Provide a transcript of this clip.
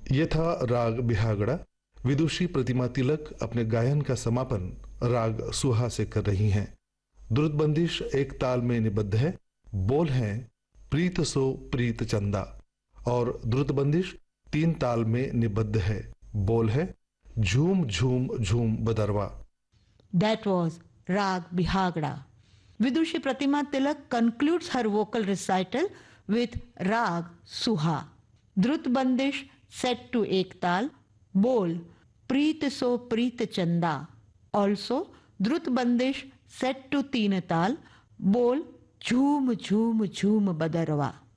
ये था राग बिहागड़ा। विदुषी प्रतिमा तिलक अपने गायन का समापन राग सुहा से कर रही हैं। द्रुत बंदिश एक ताल में निबद्ध है। बोल हैं प्रीत सो प्रीत चंदा, और द्रुत बंदिश 3 ताल में निबद्ध है। बोल है झूम झूम झूम बदरवा। That was Rag Bihagda. Vidushi Pratima Tilak concludes her vocal recital with Rag Suha. Drut Bandish set to Ek Tal, Bol Preet So Preet Chanda. Also, Drut Bandish set to Teen Tal, Bol Jhoom Jhoom Jhoom Badarwa.